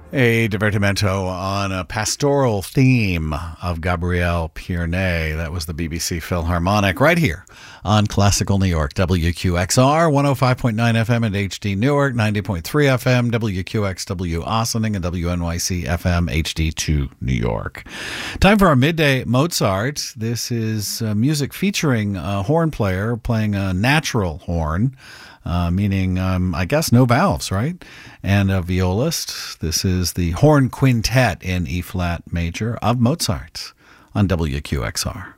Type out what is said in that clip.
A divertimento on a pastoral theme of Gabriel Pierné. That was the BBC Philharmonic right here on Classical New York, WQXR, 105.9 FM at HD Newark, 90.3 FM, WQXW Ossining, and WNYC FM HD2 New York. Time for our midday Mozart. This is music featuring a horn player playing a natural horn. Meaning, I guess, no valves, right? And a violist. This is the Horn Quintet in E-flat major of Mozart on WQXR.